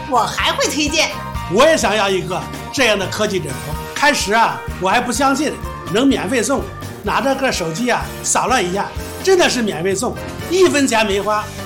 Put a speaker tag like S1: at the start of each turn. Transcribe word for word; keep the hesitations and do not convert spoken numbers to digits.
S1: 我还会推荐。
S2: 我也想要一个这样的科技枕头。开始啊，我还不相信能免费送，拿着个手机啊，扫了一下，真的是免费送，一分钱没花。